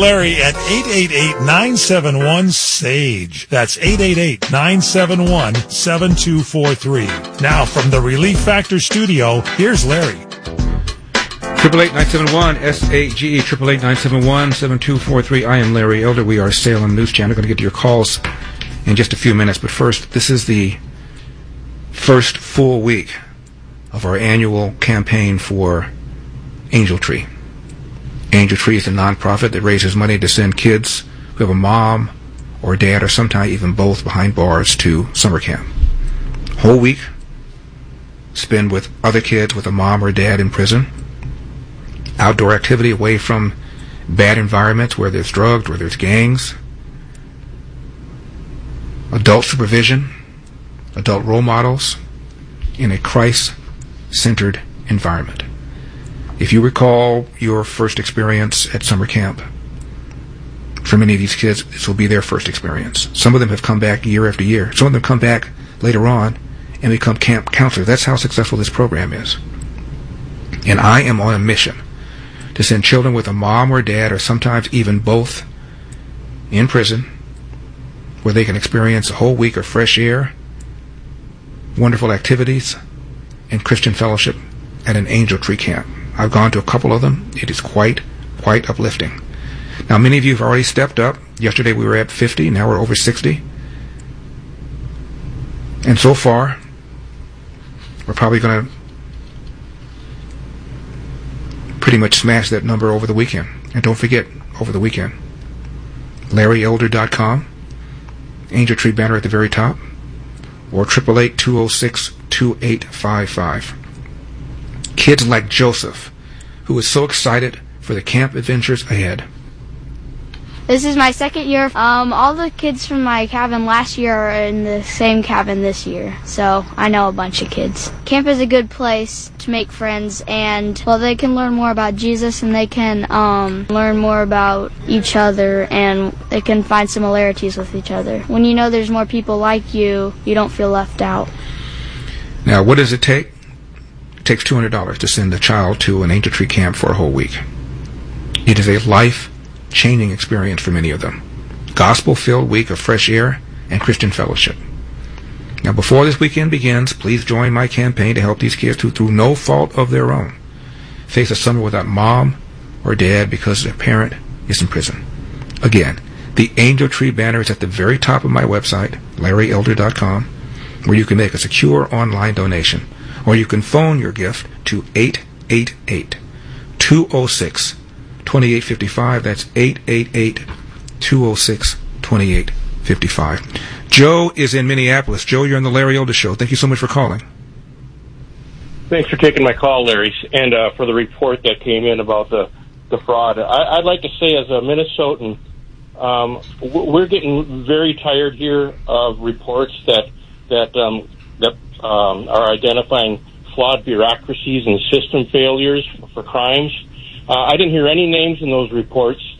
Larry at 888-971-SAGE. That's 888-971-7243. Now from the Relief Factor studio, here's Larry. 888-971-SAGE, 888-971-7243. I am Larry Elder. We are Salem News Channel. Going to get to your calls in just a few minutes. But first, this is the first full week of our annual campaign for Angel Tree. Angel Tree is a nonprofit that raises money to send kids who have a mom or dad or sometimes even both behind bars to summer camp. Whole week spend with other kids with a mom or dad in prison. Outdoor activity away from bad environments where there's drugs, where there's gangs. Adult supervision, adult role models in a Christ-centered environment. If you recall your first experience at summer camp, for many of these kids, this will be their first experience. Some of them have come back year after year. Some of them come back later on and become camp counselors. That's how successful this program is. And I am on a mission to send children with a mom or dad, or sometimes even both, in prison, where they can experience a whole week of fresh air, wonderful activities, and Christian fellowship at an Angel Tree camp. I've gone to a couple of them. It is quite uplifting. Now, many of you have already stepped up. Yesterday we were at 50. Now we're over 60. And so far, we're probably going to pretty much smash that number over the weekend. And don't forget, over the weekend, LarryElder.com, Angel Tree banner at the very top, or 888-206-2855. Kids like Joseph, who is so excited for the camp adventures ahead. This is my second year. All the kids from my cabin last year are in the same cabin this year, so I know a bunch of kids. Camp is a good place to make friends, and, well, they can learn more about Jesus, and they can learn more about each other, and they can find similarities with each other. When you know there's more people like you, you don't feel left out. Now, what does it take? It takes $200 to send a child to an Angel Tree camp for a whole week. It is a life-changing experience for many of them. Gospel-filled week of fresh air and Christian fellowship. Now, before this weekend begins, please join my campaign to help these kids who, through no fault of their own, face a summer without mom or dad because their parent is in prison. Again, the Angel Tree banner is at the very top of my website, LarryElder.com, where you can make a secure online donation, or you can phone your gift to 888-206-2855. That's 888-206-2855. Joe is in Minneapolis. Joe, you're on the Larry Elder Show. Thank you so much for calling. Thanks for taking my call, Larry, and for the report that came in about the fraud. I'd like to say, as a Minnesotan, we're getting very tired here of reports that are identifying flawed bureaucracies and system failures for crimes. I didn't hear any names in those reports